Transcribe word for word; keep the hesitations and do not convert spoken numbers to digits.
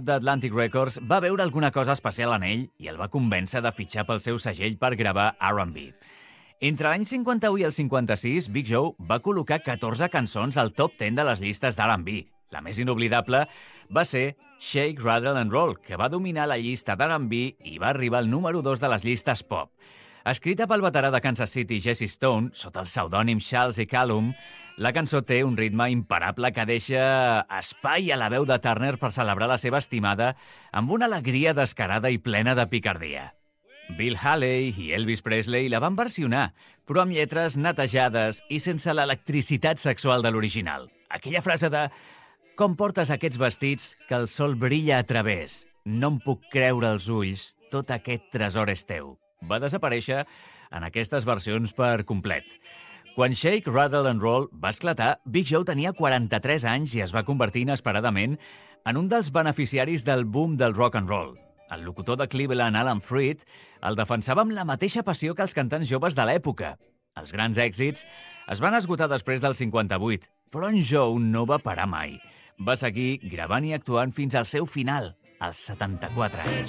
d'Atlantic Records va veure alguna cosa especial en ell i el va convèncer de fitxar pel seu segell per gravar R and B. Entre l'any cinquanta-u i el cinquanta-sis, Big Joe va col·locar catorze cançons al top deu de les llistes d'R and B. La més inoblidable va ser Shake, Rattle and Roll, que va dominar la llista d'R and B i va arribar al número dos de les llistes pop. Escrita pel veterà de Kansas City Jesse Stone, sota el pseudònim Charles E. Callum, la cançó té un ritme imparable que deixa espai a la veu de Turner per celebrar la seva estimada amb una alegria descarada i plena de picardia. Bill Haley i Elvis Presley la van versionar, però amb lletres netejades i sense l'electricitat sexual de l'original. Aquella frase de «Com portes aquests vestits que el sol brilla a través? No em puc creure els ulls, tot aquest tresor és teu». Va desaparèixer en aquestes versions per complet. Quan Shake, Rattle and Roll va esclatar, Big Joe tenia quaranta-tres anys i es va convertir inesperadament en un dels beneficiaris del boom del rock and roll. El locutor de Cleveland, Alan Freed, el defensava amb la mateixa passió que els cantants joves de l'època. Els grans èxits es van esgotar després del cinquanta-vuit, però en Joe no va parar mai. Va seguir gravant i actuant fins al seu final, als setanta-quatre anys.